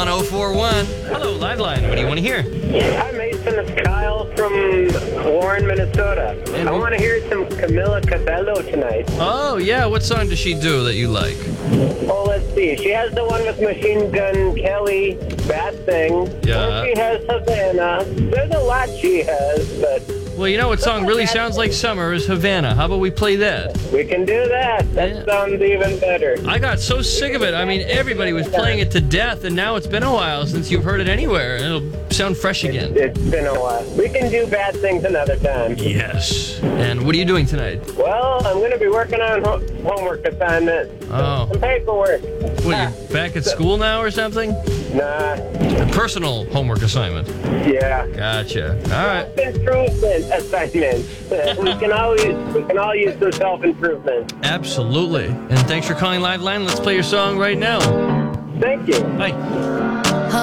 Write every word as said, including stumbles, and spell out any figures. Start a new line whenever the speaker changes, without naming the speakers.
on oh four one. Hello, Liveline. What do you want to hear?
Hi, Mason. It's Kyle from Warren, Minnesota.
And
I
who-
want to hear some Camila Cabello tonight.
Oh, yeah. What song does she do that you like?
Oh, let's see. She has the one with Machine Gun Kelly, Bad Thing.
Yeah.
Or she has Havana. There's a lot she has, but
Well, you know what song really sounds like summer is Havana. How about we play that?
we can do that. That
Yeah.
sounds even better.
I got so sick of it. I mean, everybody was playing it to death, and now it's been a while since you've heard it anywhere. It'll sound fresh again.
It's been a while. We can do Bad Things another time.
Yes. And what are you doing tonight?
Well, I'm going to be working on ho- homework assignment.
Oh.
Some paperwork.
What, are you back at school now or something?
Nah.
A personal homework assignment.
Yeah.
Gotcha. All right.
Self-improvement assignments. we can always we can all use some self-improvement.
Absolutely. And thanks for calling Liveline. Let's play your song right now.
Thank you.
Bye.